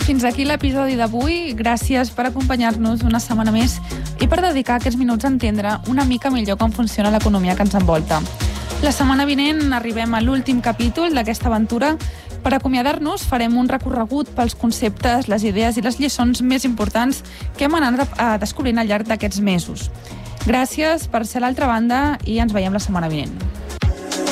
Fins aquí l'episodi d'avui. Gràcies per acompanyar-nos una setmana més i per dedicar aquests minuts a entendre una mica millor com funciona l'economia que ens envolta. La setmana vinent arribem a l'últim capítol d'aquesta aventura. Per acomiadar-nos farem un recorregut pels conceptes, les idees i les lliçons més importants que hem anat descobrint al llarg d'aquests mesos. Gràcies per ser a l'altra banda i ens veiem la setmana vinent.